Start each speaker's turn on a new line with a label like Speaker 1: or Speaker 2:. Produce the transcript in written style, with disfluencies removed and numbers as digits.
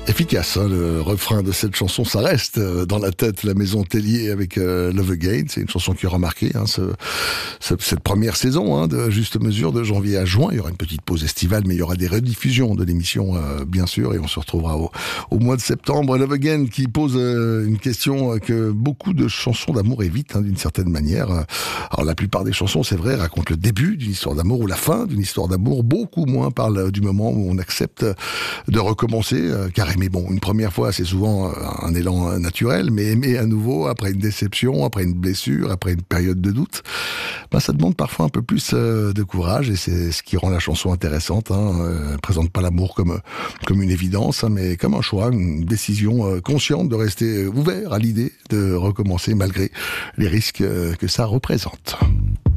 Speaker 1: Efficace, hein, le refrain de cette chanson, ça reste dans la tête, La Maison Tellier avec Love Again. C'est une chanson qui aura marqué cette première saison, hein, de Juste Mesure, de janvier à juin. Il y aura une petite pause estivale, mais il y aura des rediffusions de l'émission, bien sûr, et on se retrouvera au mois de septembre. Love Again qui pose une question que beaucoup de chansons d'amour évitent, hein, d'une certaine manière. Alors la plupart des chansons, c'est vrai, racontent le début d'une histoire d'amour ou la fin d'une histoire d'amour. Beaucoup moins parlent du moment où on accepte de recommencer, car aimer, bon, une première fois, c'est souvent un élan naturel, mais aimer à nouveau, après une déception, après une blessure, après une période de doute, ben, ça demande parfois un peu plus de courage, et c'est ce qui rend la chanson intéressante, hein. Elle présente pas l'amour comme une évidence, hein, mais comme un choix, une décision consciente de rester ouvert à l'idée de recommencer malgré les risques que ça représente.